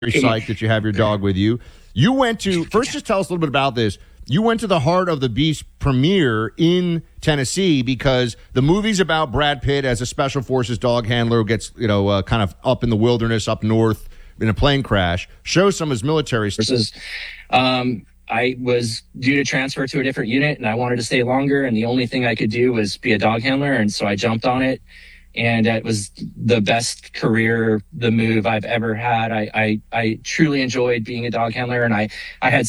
very psyched that you have your dog with you. You went to, first just tell us a little bit about this. You went to the Heart of the Beast premiere in Tennessee because the movie's about Brad Pitt as a special forces dog handler who gets, kind of up in the wilderness up north in a plane crash. Shows some of his military stuff. I was due to transfer to a different unit and I wanted to stay longer, and the only thing I could do was be a dog handler, and so I jumped on it, and it was the best career, the move I've ever had. I truly enjoyed being a dog handler, and I had